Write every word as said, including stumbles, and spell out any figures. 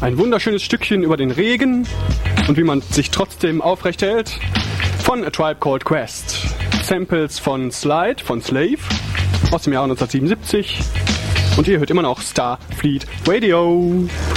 ein wunderschönes Stückchen über den Regen und wie man sich trotzdem aufrecht hält von A Tribe Called Quest. Samples von Slide, von Slave aus dem Jahr neunzehnhundertsiebenundsiebzig und ihr hört immer noch Starfleet Radio.